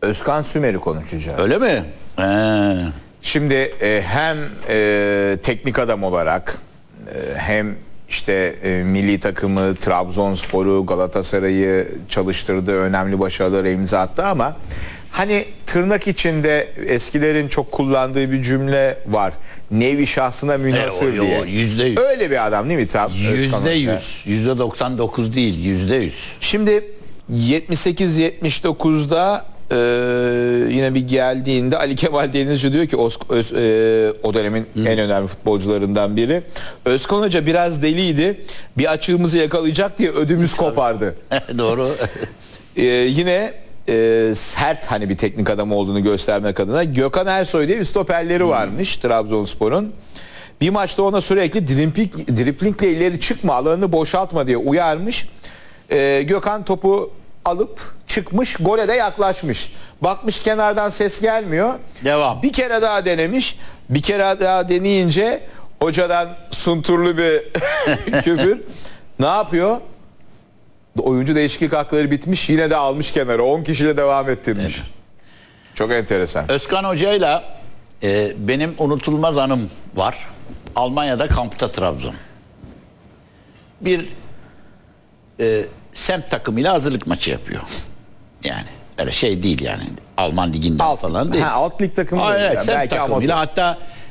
Özkan Sümer'i konuşacağız. Öyle mi? Şimdi hem teknik adam olarak hem işte milli takımı, Trabzonspor'u, Galatasaray'ı çalıştırdığı önemli başarılara imza attı ama hani tırnak içinde eskilerin çok kullandığı bir cümle var. Nevi şahsına münhasır diye. %100. Öyle bir adam değil mi tam? %100. %99 değil, %100. Şimdi 78-79'da yine bir geldiğinde Ali Kemal Denizci diyor ki o dönemin en önemli futbolcularından biri. Özkan Hoca biraz deliydi. Bir açığımızı yakalayacak diye ödümüz kopardı. Doğru. Yine sert hani bir teknik adam olduğunu göstermek adına Gökhan Ersoy diye bir stoperleri varmış Trabzonspor'un. Bir maçta ona sürekli driplingle ileri çıkma, alanını boşaltma diye uyarmış. Gökhan topu alıp çıkmış, gole de yaklaşmış. Bakmış kenardan ses gelmiyor. Devam. Bir kere daha denemiş. Bir kere daha deneyince hocadan sunturlu bir küfür. Ne yapıyor? Oyuncu değişiklik hakları bitmiş. Yine de almış kenara. 10 kişiyle devam ettirmiş. Evet. Çok enteresan. Özkan Hoca'yla benim unutulmaz anım var. Almanya'da kampta Trabzon. Bir semt takımıyla hazırlık maçı yapıyor. Yani öyle şey değil yani. Alman liginden falan değil. Alt lig takımı. Evet, Yani. semt Belki takımıyla amatör. hatta